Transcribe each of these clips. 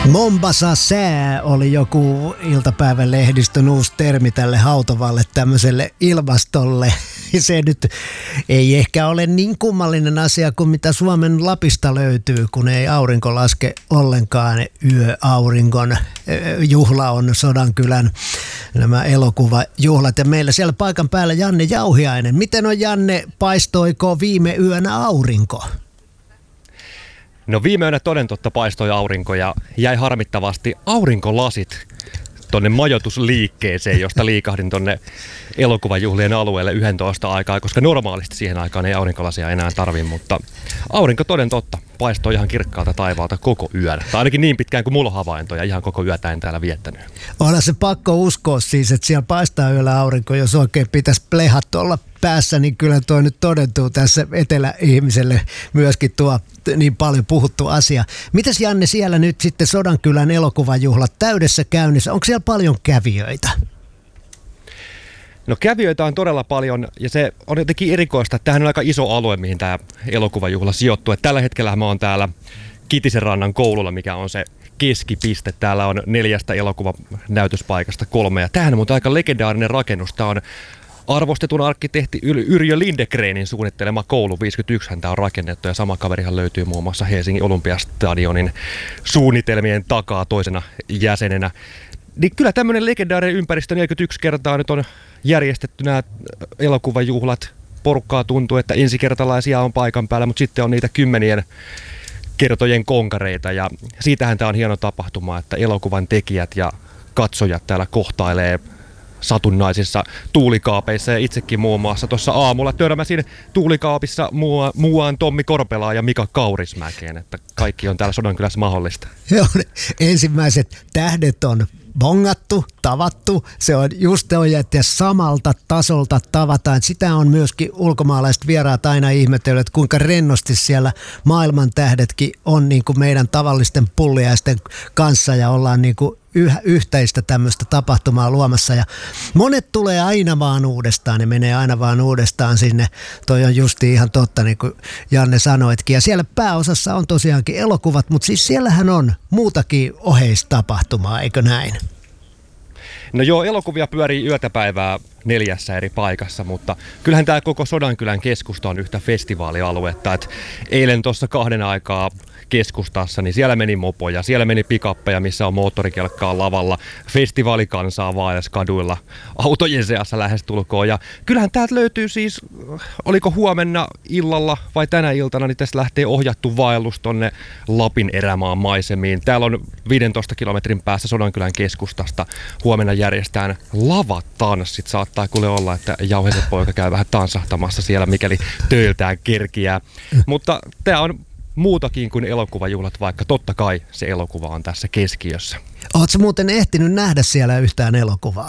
Mombasa sää oli joku iltapäivän lehdistön uusi termi tälle hautavalle tämmöiselle ilmastolle. Se nyt ei ehkä ole niin kummallinen asia kuin mitä Suomen Lapista löytyy, kun ei aurinko laske ollenkaan. Yöaurinkon juhla on Sodankylän nämä elokuvajuhlat. Ja meillä siellä paikan päällä Janne Jauhiainen. Miten on, Janne, paistoiko viime yönä aurinko? No viime yönä toden totta paistoi aurinko ja jäi harmittavasti aurinkolasit tonne majoitusliikkeeseen, josta liikahdin tonne elokuvajuhlien alueelle 11 aikaa, koska normaalisti siihen aikaan ei aurinkolasia enää tarvi, mutta aurinko toden totta paistoi ihan kirkkaalta taivaalta koko yön. Tai ainakin niin pitkään kuin mulla on havaintoja, ihan koko yötä en täällä viettänyt. Onhan se pakko uskoa siis, että siellä paistaa yöllä aurinko, jos oikein pitäisi plehat olla päässä, niin kyllä toi nyt todentuu tässä eteläihmiselle myöskin tuo niin paljon puhuttu asia. Mitäs, Janne, siellä nyt sitten Sodankylän elokuvajuhlat täydessä käynnissä? Onko siellä paljon kävijöitä? No kävijöitä on todella paljon ja se on jotenkin erikoista, että tämähän on aika iso alue, mihin tämä elokuvajuhla sijoittuu. Että tällä hetkellä mä oon täällä Kitisenrannan koululla, mikä on se keskipiste. Täällä on 4 elokuvanäytöspaikasta 3 ja tämähän on muuten aika legendaarinen rakennus. Tämä on arvostetun arkkitehti Yrjö Lindegrenin suunnittelema koulu, 51 tämä on rakennettu ja sama kaverihan löytyy muun muassa Helsingin Olympiastadionin suunnitelmien takaa toisena jäsenenä. Niin kyllä tämmöinen legendaarinen ympäristö 41 kertaa nyt on järjestetty nämä elokuvajuhlat. Porukkaa tuntuu, että ensikertalaisia on paikan päällä, mutta sitten on niitä 10 kertojen konkareita ja siitähän tämä on hieno tapahtuma, että elokuvan tekijät ja katsojat täällä kohtailee satunnaisissa tuulikaapeissa ja itsekin muun muassa tuossa aamulla törmäsin tuulikaapissa muuaan Tommi Korpelaa ja Mika Kaurismäkeen, että kaikki on täällä Sodankylässä mahdollista. Joo, ensimmäiset tähdet on bongattu, tavattu, se on just että samalta tasolta tavataan. Sitä on myöskin ulkomaalaiset vieraat aina ihmetellyt, että kuinka rennosti siellä maailman tähdetkin on niin kuin meidän tavallisten pulliaisten kanssa ja ollaan niin kuin yhteistä tämmöistä tapahtumaa luomassa ja monet tulee aina vaan uudestaan, ne menee aina vaan uudestaan sinne. Toi on justi ihan totta, niin kuin Janne sanoitkin. Ja siellä pääosassa on tosiaankin elokuvat, mutta siis siellähän on muutakin oheistapahtumaa, eikö näin? No joo, elokuvia pyörii yötä päivää 4 eri paikassa, mutta kyllähän tämä koko Sodankylän keskusta on yhtä festivaalialuetta. Et eilen tuossa 2 aikaa keskustassa, niin siellä meni mopoja, siellä meni pikappeja, missä on moottorikelkkaa lavalla, festivaalikansaa kaduilla, autojen seassa lähestulkoon. Ja kyllähän täältä löytyy siis, oliko huomenna illalla vai tänä iltana, niin tästä lähtee ohjattu vaellus tonne Lapin erämaan maisemiin. Täällä on 15 kilometrin päässä Sodankylän keskustasta. Huomenna järjestetään lavatanssit. Saattaa kuule olla, että Jauhisen poika käy vähän tanssahtamassa siellä, mikäli töiltään kerkiää. Mutta tämä on muutakin kuin elokuvajuhlat, vaikka totta kai se elokuva on tässä keskiössä. Oletko muuten ehtinyt nähdä siellä yhtään elokuvaa?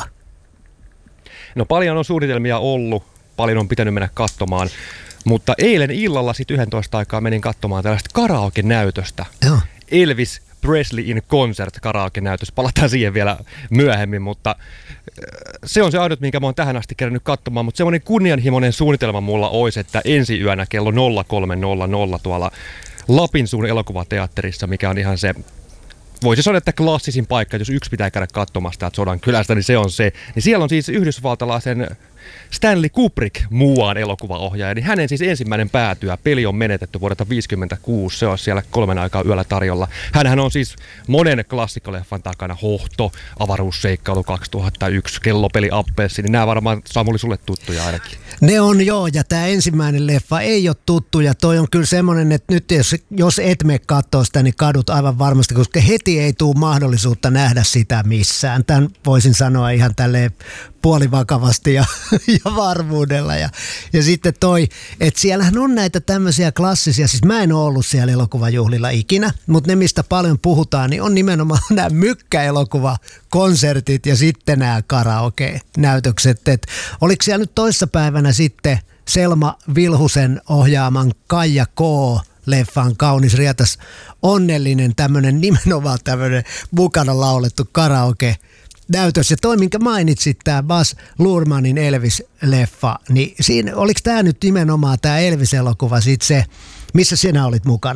No paljon on suunnitelmia ollut, paljon on pitänyt mennä katsomaan, mutta eilen illalla sitten 11 aikaa menin katsomaan tällaista karaoke-näytöstä. Joo. Elvis Presley in Concert karaoke-näytös. Palataan siihen vielä myöhemmin, mutta se on se ainut, minkä mä oon tähän asti kerännyt katsomaan, mutta semmoinen kunnianhimoinen suunnitelma mulla olisi, että ensi yönä kello 03.00 tuolla Lapinsuun elokuvateatterissa, mikä on ihan se, voisi sanoa, että klassisin paikka, jos yksi pitää käydä katsomassa täältä Sodankylästä, niin se on se. Niin siellä on siis yhdysvaltalaisen Stanley Kubrick muuaan elokuvaohjaaja, niin hänen siis ensimmäinen päätyä. Peli on menetetty vuodelta 1956, se on siellä 3 aikaa yöllä tarjolla. Hänhän on siis monen klassikkoleffan takana, Hohto, Avaruusseikkailu 2001, Kellopeli Appelsi, niin nämä varmaan Samuli sulle tuttuja ainakin. Ne on joo, ja tämä ensimmäinen leffa ei ole tuttu, ja toi on kyllä semmoinen, että nyt jos et mene katsoa sitä, niin kadut aivan varmasti, koska heti ei tule mahdollisuutta nähdä sitä missään. Tämän voisin sanoa ihan tälleen puolivakavasti ja varmuudella. Ja sitten toi, että siellähän on näitä tämmöisiä klassisia, siis mä en ole ollut siellä elokuvajuhlilla ikinä, mutta ne mistä paljon puhutaan, niin on nimenomaan nämä mykkäelokuvakonsertit ja sitten nämä karaoke-näytökset. Et oliko siellä nyt toissapäivänä sitten Selma Vilhusen ohjaaman Kaija K. leffan Kaunis rietas onnellinen tämmöinen nimenomaan tämmöinen mukana laulettu karaoke näytös. Ja toi, minkä mainitsit, tämä Baz Luhrmannin Elvis-leffa, niin siinä, oliko tämä nyt nimenomaan tämä Elvis-elokuva sitten se, missä sinä olit mukana?